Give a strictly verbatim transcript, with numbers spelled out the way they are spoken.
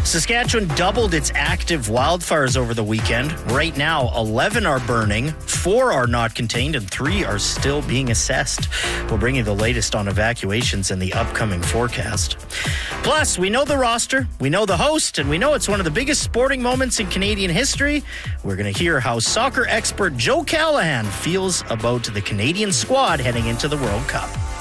Saskatchewan doubled its active wildfires over the weekend. Right now, eleven are burning, four are not contained, and three are still being assessed. We'll bring you the latest on evacuations and the upcoming forecast. Plus, we know the roster, we know the host, and we know it's one of the biggest sporting moments in Canadian history. We're going to hear how soccer expert Joe Callahan feels about the Canadian squad heading into the World Cup.